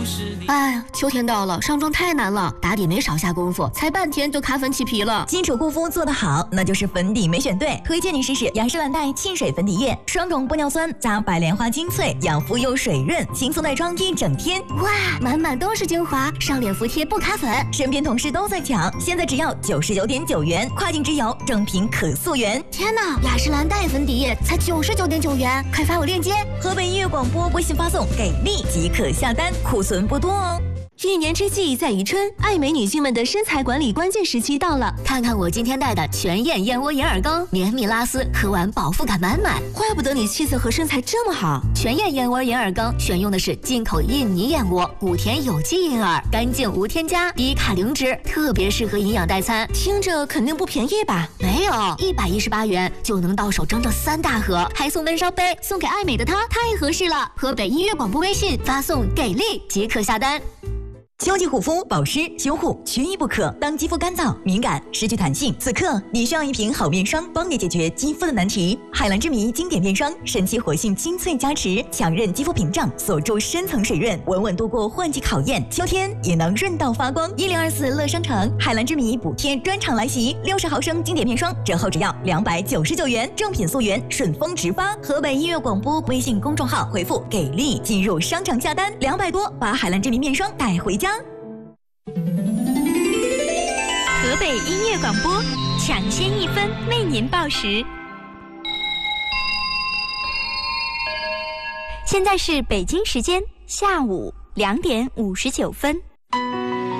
哎呀，秋天到了，上妆太难了，打底没少下功夫，才半天就卡粉起皮了。 基础护肤做得好，那就是粉底没选对。推荐你试试雅诗兰黛沁水粉底液，双种玻尿酸加白莲花精粹，养肤又水润，轻松带妆一整天。 哇，满满都是精华，上脸服帖不卡粉。 身边同事都在抢，现在只要99.9元，跨境直邮，正品可溯源。 天哪，雅诗兰黛粉底液才99.9元，快发我链接。 河北音乐广播微信发送给力即可下单，库存不多哦。 一年之计在于春，爱美女性们的身材管理关键时期到了。 看看我今天带的全燕燕窝银耳羹，绵密拉丝，喝完饱腹感满满。 怪不得你气色和身材这么好。 全燕燕窝银耳羹选用的是进口印尼燕窝，谷田有机银耳，干净无添加，低卡零脂，特别适合营养代餐。 听着肯定不便宜吧？ 没有，118元就能到手整整3大盒，还送闷烧杯，送给爱美的她，太合适了。河北音乐广播微信发送给力即可下单。 秋季护肤保湿修护缺一不可。当肌肤干燥、敏感、失去弹性，此刻你需要一瓶好面霜，帮你解决肌肤的难题。海蓝之谜经典面霜，神奇活性精粹加持，强韧肌肤屏障，锁住深层水润，稳稳度过换季考验。秋天也能润到发光。1024乐商城海蓝之谜补贴专场来袭，60毫升经典面霜折后只要299元，正品溯源，顺丰直发。河北音乐广播微信公众号回复给力进入商场下单，200多把海蓝之谜面霜带回家。 河北音乐广播抢先1分为您报时。现在是北京时间下午2点59分。